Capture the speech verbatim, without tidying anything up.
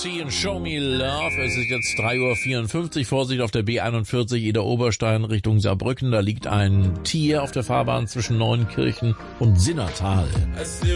See and Show Me Love. Es ist jetzt drei Uhr vierundfünfzig. Vorsicht auf der B einundvierzig Ida Oberstein Richtung Saarbrücken. Da liegt ein Tier auf der Fahrbahn zwischen Neuenkirchen und Sinnertal.